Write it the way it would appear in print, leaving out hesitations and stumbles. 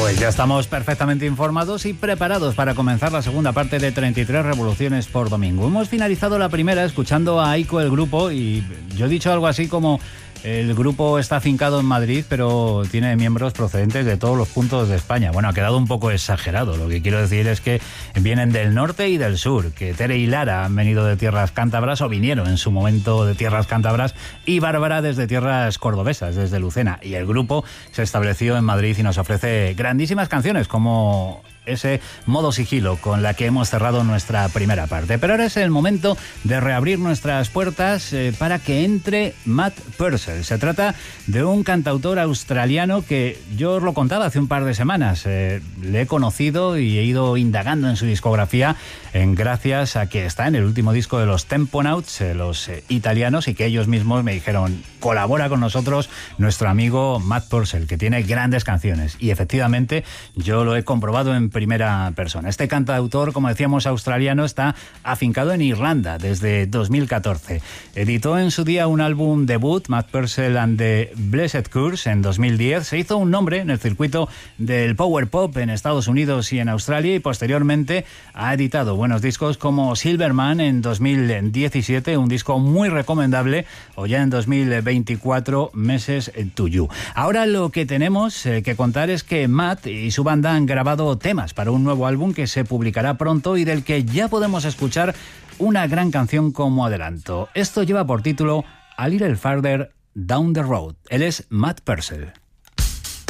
Pues ya estamos perfectamente informados y preparados para comenzar la segunda parte de 33 revoluciones por domingo. Hemos finalizado la primera escuchando a Aiko, el grupo, y yo he dicho algo así como: el grupo está afincado en Madrid, pero tiene miembros procedentes de todos los puntos de España. Bueno, ha quedado un poco exagerado. Lo que quiero decir es que vienen del norte y del sur, que Tere y Lara han venido de tierras cántabras, o vinieron en su momento de tierras cántabras, y Bárbara desde tierras cordobesas, desde Lucena. Y el grupo se estableció en Madrid y nos ofrece grandísimas canciones como ese Modo Sigilo, con la que hemos cerrado nuestra primera parte. Pero ahora es el momento de reabrir nuestras puertas para que entre Matt Purcell. Se trata de un cantautor australiano que yo os lo contaba hace un par de semanas. Le he conocido y he ido indagando en su discografía gracias a que está en el último disco de los Temponauts, los italianos, y que ellos mismos me dijeron: colabora con nosotros nuestro amigo Matt Purcell, que tiene grandes canciones. Y efectivamente yo lo he comprobado en primera persona. Este cantautor, como decíamos, australiano, está afincado en Irlanda desde 2014. Editó en su día un álbum debut, Matt Purcell and the Blessed Curse, en 2010. Se hizo un nombre en el circuito del power pop en Estados Unidos y en Australia, y posteriormente ha editado buenos discos como Silverman en 2017, un disco muy recomendable, o ya en 2024, Meses to You. Ahora lo que tenemos que contar es que Matt y su banda han grabado temas para un nuevo álbum que se publicará pronto y del que ya podemos escuchar una gran canción como adelanto. Esto lleva por título A Little Farther Down the Road. Él es Matt Purcell.